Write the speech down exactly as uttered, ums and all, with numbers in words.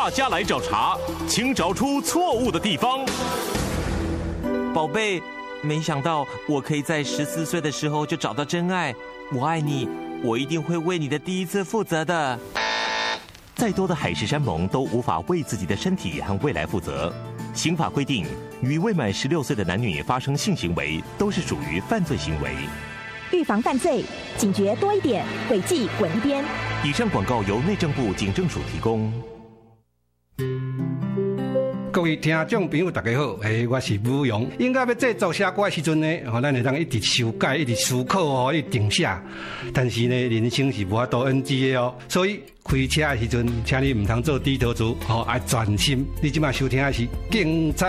大家来找茬，请找出错误的地方。 宝贝，没想到我可以在十四岁的时候就找到真爱。我爱你，我一定会为你的第一次负责的。 再多的海誓山盟都无法为自己的身体和未来负责。刑法规定，与未满十六岁的男女发生性行为都是属于犯罪行为。 预防犯罪，警觉多一点，诡计滚一边。 以上广告由内政部警政署提供。 各位听众朋友，大家好，诶，我是武勇。应该要制作写歌的时阵呢，吼，咱会当一直修改，一直思考哦，一直定写。但是呢，人生是无法度 N G 的哦，所以开车的时阵，请你唔通做低头族，吼，要专心。你即马收听的是警察